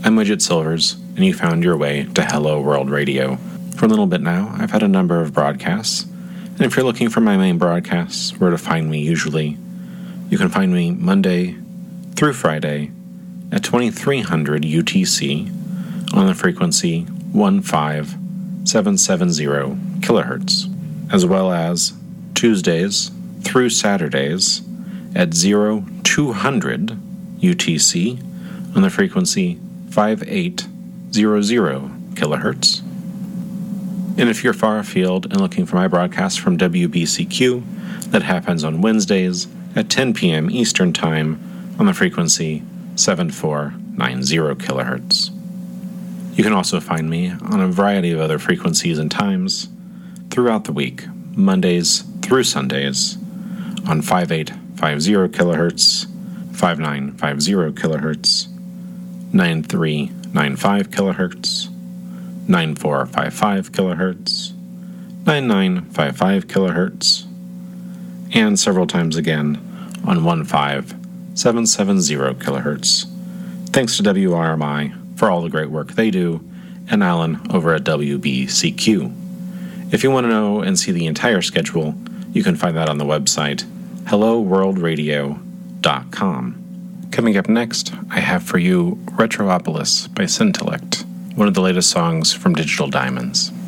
I'm Widget Silvers, and you found your way to Hello World Radio. For a little bit now, I've had a number of broadcasts, and if you're looking for my main broadcasts, where to find me usually, you can find me Monday through Friday at 2300 UTC on the frequency 15770 kilohertz, as well as Tuesdays through Saturdays at 0200 UTC on the frequency 5800 kilohertz. And if you're far afield and looking for my broadcast from WBCQ, that happens on Wednesdays at 10 p.m. Eastern Time on the frequency 7490 kilohertz. You can also find me on a variety of other frequencies and times throughout the week, Mondays through Sundays, on 5850 kilohertz, 5950 kilohertz, 9395 kilohertz, 9455 kilohertz, 9955 kilohertz, and several times again on 15770 kilohertz. Thanks to WRMI for all the great work they do, and Alan over at WBCQ. If you want to know and see the entire schedule, you can find that on the website helloworldradio.com. Coming up next, I have for you Retroopolis by Syntellect, one of the latest songs from Digital Diamonds.